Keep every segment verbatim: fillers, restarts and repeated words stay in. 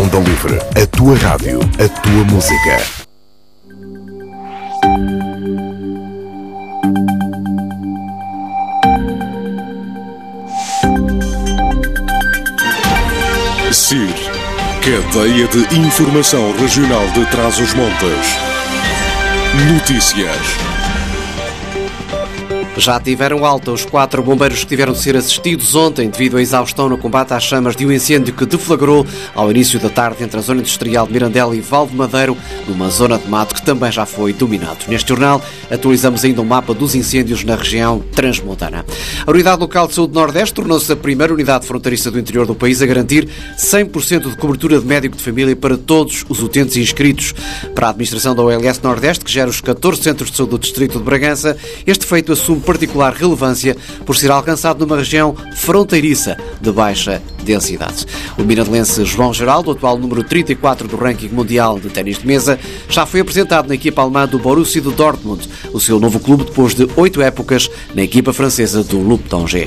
Onda Livre, a tua rádio, a tua música. S I R, Cadeia de Informação Regional de Trás-os-Montes. Notícias. Já tiveram alta os quatro bombeiros que tiveram de ser assistidos ontem devido à exaustão no combate às chamas de um incêndio que deflagrou ao início da tarde entre a zona industrial de Mirandela e Valde-Madeiro, numa zona de mato que também já foi dominado. Neste jornal atualizamos ainda o mapa dos incêndios na região transmontana. A Unidade Local de Saúde Nordeste tornou-se a primeira unidade fronteiriça do interior do país a garantir cem por cento de cobertura de médico de família para todos os utentes inscritos. Para a administração da O L S Nordeste, que gera os catorze centros de saúde do distrito de Bragança, este feito assume particular relevância por ser alcançado numa região fronteiriça de baixa densidade. O mirandelense João Geraldo, atual número trinta e quatro do ranking mundial de ténis de mesa, já foi apresentado na equipa alemã do Borussia de Dortmund, o seu novo clube depois de oito épocas na equipa francesa do Lufthansa.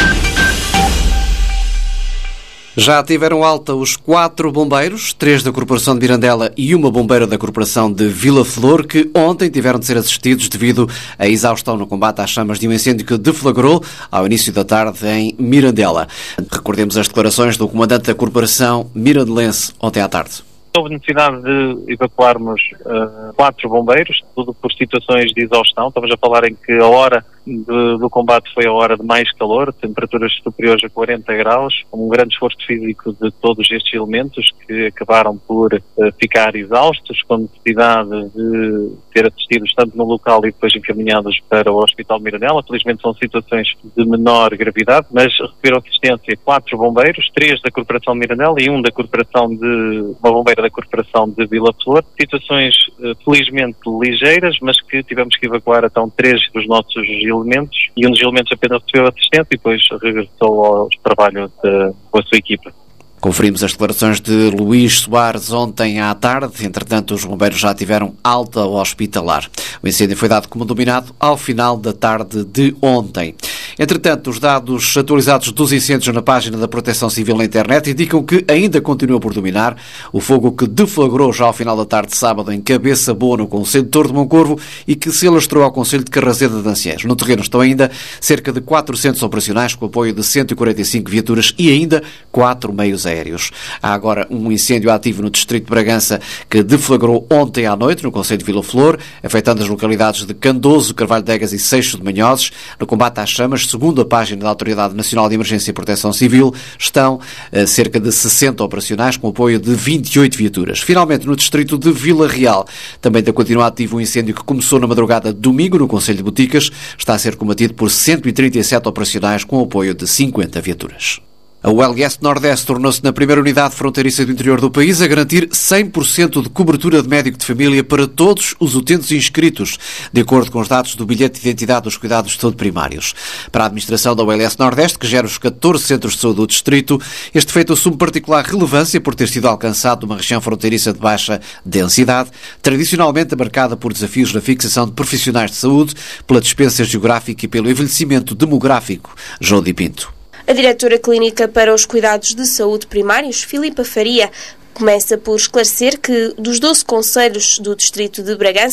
Já tiveram alta os quatro bombeiros, três da Corporação de Mirandela e uma bombeira da Corporação de Vila Flor, que ontem tiveram de ser assistidos devido à exaustão no combate às chamas de um incêndio que deflagrou ao início da tarde em Mirandela. Recordemos as declarações do comandante da Corporação mirandelense ontem à tarde. Houve necessidade de evacuarmos uh, quatro bombeiros, tudo por situações de exaustão. Estamos a falar em que a hora de, do combate foi a hora de mais calor, temperaturas superiores a quarenta graus, com um grande esforço físico de todos estes elementos que acabaram por uh, ficar exaustos, com necessidade de ser assistidos tanto no local e depois encaminhados para o Hospital Mirandela. Felizmente são situações de menor gravidade, mas receberam assistência quatro bombeiros, três da Corporação de Mirandela e um da Corporação de... uma bombeira da Corporação de Vila Flor. Situações uh, felizmente ligeiras, mas que tivemos que evacuar então três dos nossos elementos, e um dos elementos apenas recebeu assistência e depois regressou ao trabalho de, com a sua equipa. Conferimos as declarações de Luís Soares ontem à tarde. Entretanto, os bombeiros já tiveram alta hospitalar. O incêndio foi dado como dominado ao final da tarde de ontem. Entretanto, os dados atualizados dos incêndios na página da Proteção Civil na internet indicam que ainda continua por dominar o fogo que deflagrou já ao final da tarde de sábado em Cabeça Boa, no concelho de Torre de Moncorvo, e que se alastrou ao concelho de Carrazeda de Anciães. No terreno estão ainda cerca de quatrocentos operacionais com apoio de cento e quarenta e cinco viaturas e ainda quatro meios aéreos. Há agora um incêndio ativo no distrito de Bragança que deflagrou ontem à noite no concelho de Vila Flor, afetando as localidades de Candoso, Carvalho de Egas e Seixo de Manhoses. No combate às chamas, segundo a página da Autoridade Nacional de Emergência e Proteção Civil, estão uh, cerca de sessenta operacionais com apoio de vinte e oito viaturas. Finalmente, no distrito de Vila Real, também está continua ativo um incêndio que começou na madrugada de domingo no concelho de Boticas. Está a ser combatido por cento e trinta e sete operacionais com apoio de cinquenta viaturas. A O L S Nordeste tornou-se na primeira unidade fronteiriça do interior do país a garantir cem por cento de cobertura de médico de família para todos os utentes inscritos, de acordo com os dados do bilhete de identidade dos cuidados de saúde primários. Para a administração da O L S Nordeste, que gera os catorze centros de saúde do distrito, este feito assume particular relevância por ter sido alcançado numa região fronteiriça de baixa densidade, tradicionalmente marcada por desafios na fixação de profissionais de saúde, pela dispensa geográfica e pelo envelhecimento demográfico. João Di Pinto. A diretora clínica para os cuidados de saúde primários, Filipa Faria, começa por esclarecer que dos doze concelhos do distrito de Bragança,